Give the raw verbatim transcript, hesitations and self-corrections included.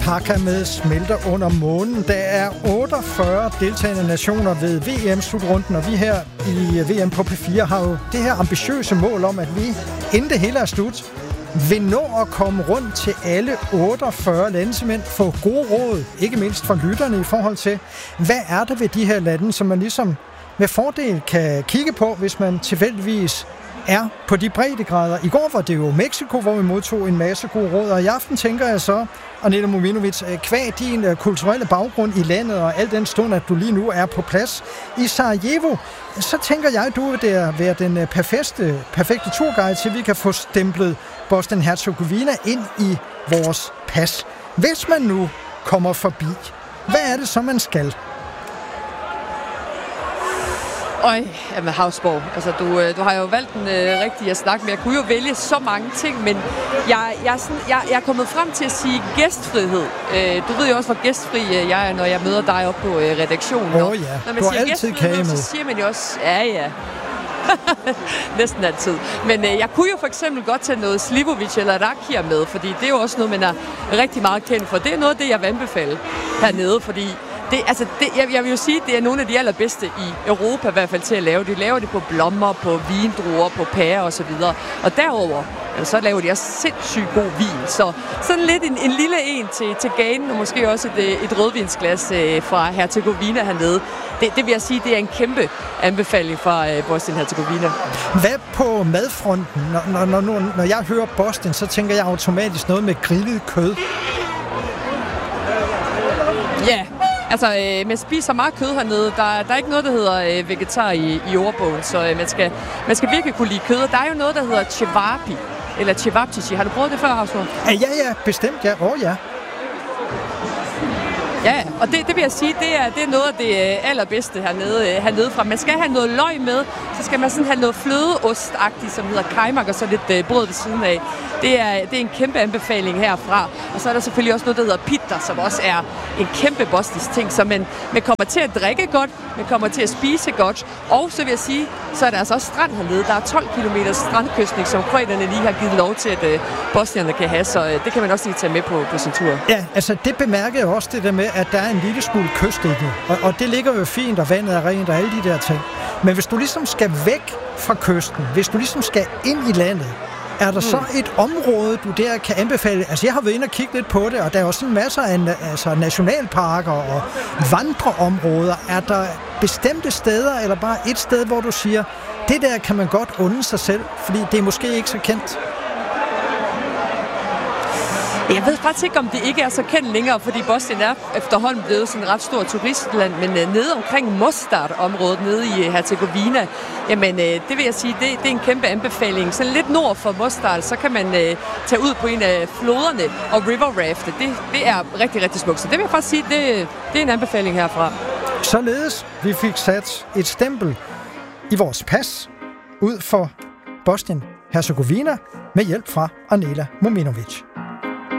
Parka med Smelter under månen. Der er otteogfyrre deltagende nationer ved V M-slutrunden, og vi her i V M på P fire har jo det her ambitiøse mål om, at vi, inden det hele er slut, vil nå at komme rundt til alle otteogfyrre lande, simpelthen få gode råd, ikke mindst fra lytterne i forhold til, hvad er der ved de her lande, som man ligesom med fordel kan kigge på, hvis man tilfældigvis er på de breddegrader. I går var det jo Mexico, hvor vi modtog en masse gode råd, og i aften tænker jeg så, Anela Mominovic, kvad din kulturelle baggrund i landet, og al den stund, at du lige nu er på plads i Sarajevo, så tænker jeg, at du vil der være den perfekte, perfekte turguide til, at vi kan få stemplet Bosnien-Herzegovina ind i vores pas. Hvis man nu kommer forbi, hvad er det så, man skal? Øj, jamen Havsborg, altså du, du har jo valgt den øh, rigtige at snakke med. Jeg kunne jo vælge så mange ting, men jeg, jeg, er, sådan, jeg, jeg er kommet frem til at sige gæstfrihed. Øh, du ved jo også, hvor gæstfri jeg er, når jeg møder dig oppe på øh, redaktionen. Åh oh, ja, når man du siger har altid kage med. Så siger man jo også, ja ja, næsten altid. Men øh, jeg kunne jo for eksempel godt tage noget Slivovic eller Rakija med, fordi det er jo også noget, man er rigtig meget kendt for. Det er noget af det, jeg vil anbefale hernede, fordi Det, altså det, jeg, jeg vil jo sige, at det er nogle af de allerbedste i Europa i hvert fald til at lave. De laver det på blommer, på vindruer, på pærer og så videre. Og derover, altså, så laver de også sindssygt god vin. Så sådan lidt en, en lille en til, til ganen, og måske også et, et rødvinsglas øh, fra Herzegovina hernede. Det, det vil jeg sige, det er en kæmpe anbefaling fra øh, Bosnien-Herzegovina. Hvad på madfronten? Når, når, når, når jeg hører Bosnien, så tænker jeg automatisk noget med grillet kød. Ja, yeah. Altså, øh, man spiser meget kød hernede. Der, der er ikke noget, der hedder øh, vegetar i, i ordbogen, så øh, man, skal, man skal virkelig kunne lide kød. Og der er jo noget, der hedder cevapi, eller cevapcici. Har du prøvet det før, Havsborg? Ja, ja, bestemt, ja. Åh, oh, ja. Ja, og det, det vil jeg sige, det er, det er noget af det allerbedste hernede, hernede fra. Man skal have noget løg med, så skal man sådan have noget flødeostagtigt, som hedder kajmak, og så lidt øh, brød ved siden af. Det er, det er en kæmpe anbefaling herfra. Og så er der selvfølgelig også noget, der hedder pitta, som også er en kæmpe bosnisk ting, så man, man kommer til at drikke godt, man kommer til at spise godt, og så vil jeg sige, så er der altså også strand hernede. Der er tolv kilometer strandkystning, som kroaterne lige har givet lov til, at øh, bosnierne kan have, så øh, det kan man også lige tage med på, på sin tur. Ja, altså det bemærker jeg også, det der med, at der er en lille smule kyst i det, og, og det ligger jo fint, og vandet er rent, og alle de der ting. Men hvis du ligesom skal væk fra kysten, hvis du ligesom skal ind i landet, er der mm. så et område, du der kan anbefale? Altså, jeg har været inde og kigge lidt på det, og der er også en masse af altså, nationalparker og vandreområder. Er der bestemte steder, eller bare et sted, hvor du siger, det der kan man godt unde sig selv, fordi det er måske ikke så kendt? Jeg ved faktisk ikke, om det ikke er så kendt længere, fordi Bosnien er efterhånden blevet sådan et ret stort turistland, men uh, nede omkring Mostar-området, nede i uh, Herzegovina, jamen uh, det vil jeg sige, det, det er en kæmpe anbefaling. Så lidt nord for Mostar, så kan man uh, tage ud på en af floderne og river rafte. Det, det er rigtig, rigtig smukt. Så det vil jeg faktisk sige, det, det er en anbefaling herfra. Således vi fik sat et stempel i vores pas ud for Bosnien-Herzegovina med hjælp fra Anela Mominovic.